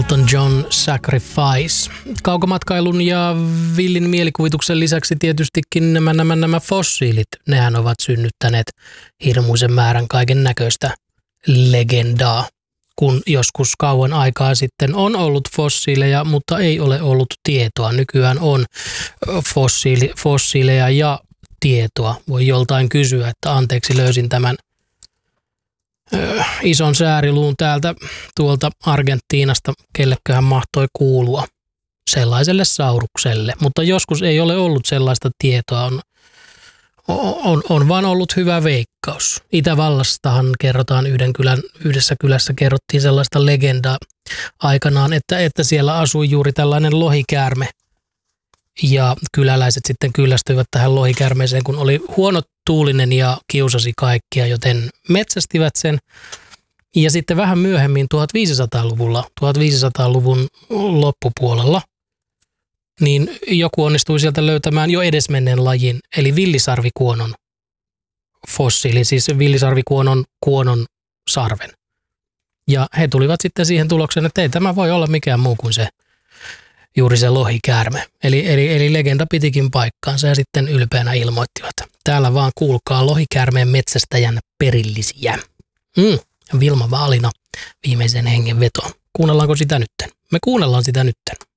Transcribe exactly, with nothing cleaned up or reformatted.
Elton John Sacrifice. Kaukomatkailun ja villin mielikuvituksen lisäksi tietystikin nämä, nämä, nämä fossiilit, nehän ovat synnyttäneet hirmuisen määrän kaiken näköistä legendaa. Kun joskus kauan aikaa sitten on ollut fossiileja, mutta ei ole ollut tietoa. Nykyään on fossiili, fossiileja ja tietoa. Voi joltain kysyä, että anteeksi löysin tämän ö, ison sääriluun täältä tuolta Argentiinasta, kelleköhän mahtoi kuulua sellaiselle saurukselle. Mutta joskus ei ole ollut sellaista tietoa, on, on, on vaan ollut hyvä veikkaus. Itävallastahan kerrotaan yhden kylän, yhdessä kylässä kerrottiin sellaista legendaa aikanaan, että, että siellä asui juuri tällainen lohikäärme. Ja kyläläiset sitten kyllästyivät tähän lohikäärmeeseen, kun oli huono tuulinen ja kiusasi kaikkia, joten metsästivät sen. Ja sitten vähän myöhemmin tuhatviisisataaluvulla, tuhatviisisataaluvun loppupuolella, niin joku onnistui sieltä löytämään jo edesmenneen lajin, eli villisarvikuonon fossiili, siis villisarvikuonon kuonon sarven. Ja he tulivat sitten siihen tulokseen, että ei tämä voi olla mikään muu kuin se juuri se lohikäärme. Eli, eli, eli legenda pitikin paikkaansa ja sitten ylpeänä ilmoittivat. Täällä vaan kuulkaa lohikäärmeen metsästäjän perillisiä. Mm, Vilma Vaalina viimeisen hengenvetoon. Kuunnellaanko sitä nytten? Me kuunnellaan sitä nytten.